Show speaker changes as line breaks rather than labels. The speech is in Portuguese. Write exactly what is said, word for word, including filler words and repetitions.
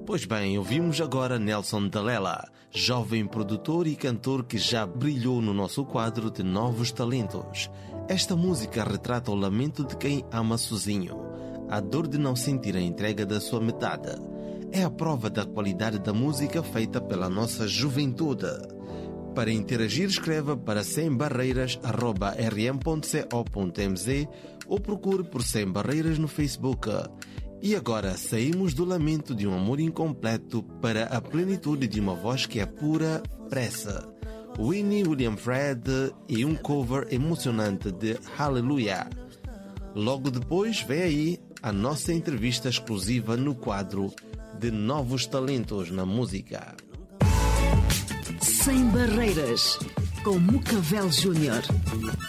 Pois bem, ouvimos agora Nelson Dalela, jovem produtor e cantor que já brilhou no nosso quadro de Novos Talentos. Esta música retrata o lamento de quem ama sozinho, a dor de não sentir a entrega da sua metade. É a prova da qualidade da música feita pela nossa juventude. Para interagir, escreva para sem barreiras arroba r m ponto co ponto m z ou procure por Sem Barreiras no Facebook. E agora saímos do lamento de um amor incompleto para a plenitude de uma voz que é pura pressa. Winnie William Fred e um cover emocionante de Hallelujah. Logo depois vem aí a nossa entrevista exclusiva no quadro de Novos Talentos na Música.
Sem Barreiras, com Mucavel Júnior.